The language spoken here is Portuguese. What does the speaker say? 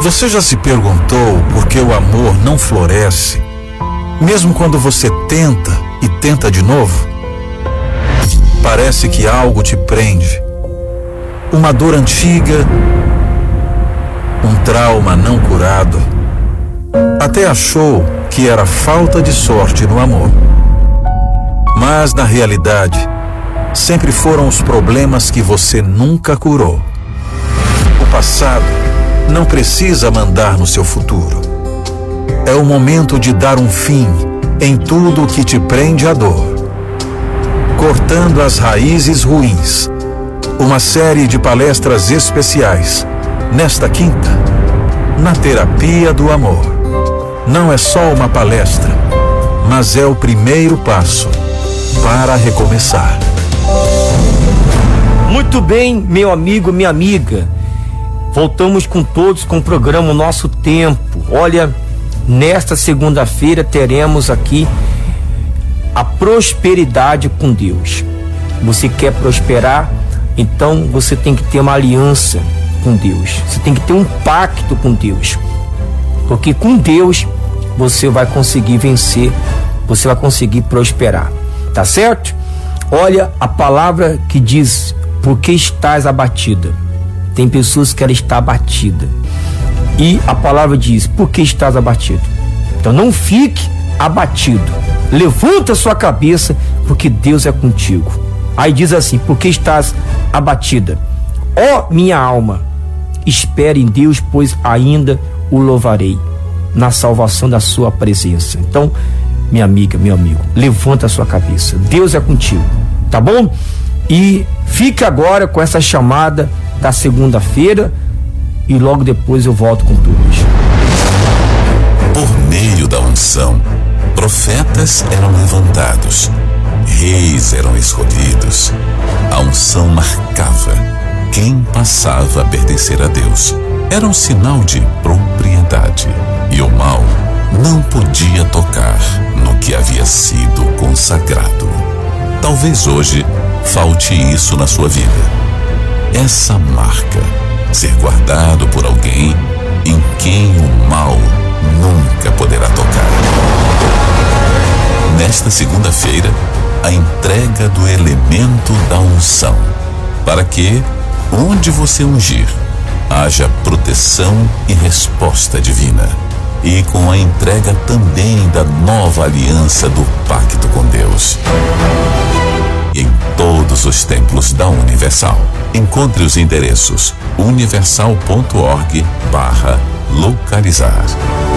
Você já se perguntou por que o amor não floresce, mesmo quando você tenta e tenta de novo? Parece que algo te prende. Uma dor antiga, um trauma não curado. Até achou que era falta de sorte no amor. Mas, na realidade, sempre foram os problemas que você nunca curou. O passado não precisa mandar no seu futuro. É o momento de dar um fim em tudo que te prende à dor. Cortando as raízes ruins. Uma série de palestras especiais nesta quinta, na Terapia do Amor. Não é só uma palestra, mas é o primeiro passo para recomeçar. Muito bem, meu amigo, minha amiga. Voltamos com todos com o programa Nosso Tempo. Olha, nesta segunda-feira teremos aqui a prosperidade com Deus. Você quer prosperar? Então você tem que ter uma aliança com Deus. Você tem que ter um pacto com Deus. Porque com Deus você vai conseguir vencer, você vai conseguir prosperar. Tá certo? Olha a palavra que diz: por que estás abatida? Tem pessoas que ela está abatida. E a palavra diz: por que estás abatido? Então não fique abatido. Levanta sua cabeça, porque Deus é contigo. Aí diz assim: por que estás abatida? Ó minha alma, espere em Deus, pois ainda o louvarei na salvação da sua presença. Então, minha amiga, meu amigo, levanta a sua cabeça. Deus é contigo, tá bom? E fica agora com essa chamada da segunda-feira e logo depois eu volto com todos. Por meio da unção, profetas eram levantados, reis eram escolhidos. A unção marcava quem passava a pertencer a Deus. Era um sinal de propriedade, e o mal não podia tocar no que havia sido consagrado. Talvez hoje falte isso na sua vida. Essa marca, ser guardado por alguém em quem o mal nunca poderá tocar. Nesta segunda-feira, a entrega do elemento da unção, para que, onde você ungir, haja proteção e resposta divina. E com a entrega também da nova aliança do pacto com Deus. Em todos os templos da Universal. Encontre os endereços universal.org/localizar.